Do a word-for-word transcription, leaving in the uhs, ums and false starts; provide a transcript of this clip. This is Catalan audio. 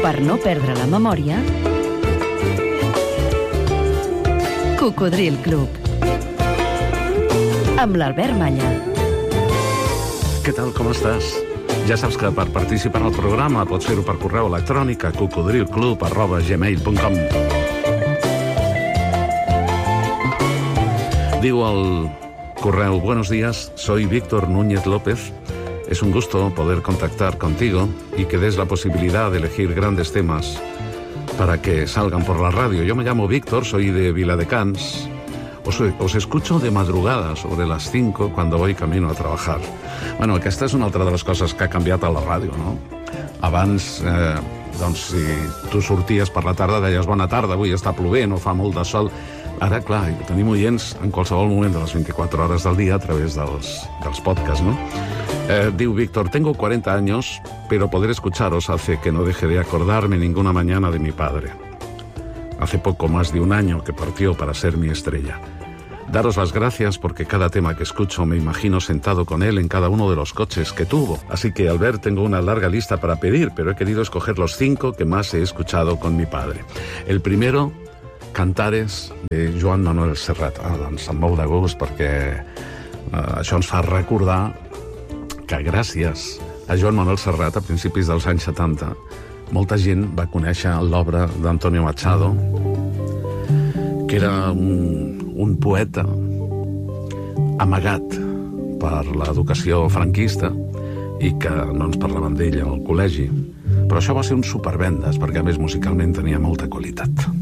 Per no perdre la memòria, Cocodril Club. Amb l'Albert Malla. Què tal, com estàs? Ja saps que per participar en el programa pots fer-ho per correu electrònic a cocodrilclub arroba gmail punt com. Diu el correo: buenos días, soy Víctor Núñez López. Es un gusto poder contactar contigo y que des la posibilidad de elegir grandes temas para que salgan por la radio. Yo me llamo Víctor, soy de Viladecans. Os, os escucho de madrugada, sobre las cinco, cuando voy camino a trabajar. Bueno, aquesta és una altra de les coses que ha canviat a la ràdio, no? Abans, eh, doncs, si tu sorties per la tarda, deies bona tarda, avui està plovent o fa molt de sol. Ara, clar, tenim oients en qualsevol moment de les veinticuatro horas del dia a través dels, dels podcasts, ¿no? Eh, diu Víctor: tengo cuarenta años, pero poder escucharos hace que no deje de acordarme ninguna mañana de mi padre. Hace poco más de un año que partió para ser mi estrella. Daros las gracias porque cada tema que escucho me imagino sentado con él en cada uno de los coches que tuvo. Así que, al ver, tengo una larga lista para pedir, pero he querido escoger los cinco que más he escuchado con mi padre. El primero, Cantares, de Joan Manuel Serrat. Ah, doncs amb molt de gust, perquè eh, això ens fa recordar que gràcies a Joan Manuel Serrat, a principis dels anys setanta, molta gent va conèixer l'obra d'Antonio Machado, que era un, un poeta amagat per l'educació franquista i que no ens parlaven d'ell al col·legi. Però això va ser un supervendes, perquè a més musicalment tenia molta qualitat.